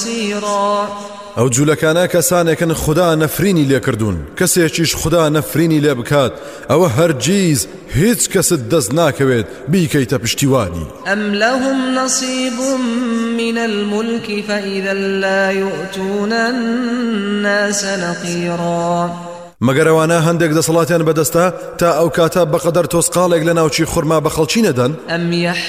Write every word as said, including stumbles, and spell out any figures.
نصيرا ئەو جوولەکانە کەسانێکن خدا نەفرینی لێکردوون کەسێکیش خدا نەفرینی لێ بکات ئەوە هەرگیز هیچ کەست دەست ناکەوێت بیکەیتە پشتیوانی. ئەم لەهم نەصیب من الملك فإذا لا يؤتون الناس نقيرا مەگەر ئەوانە هەندێک دەسەڵاتیان بەدەستە تا ئەو کاتە بەقەدەر تۆسقاڵێک لە ناوچی خورما بە خەڵکی نەدەن.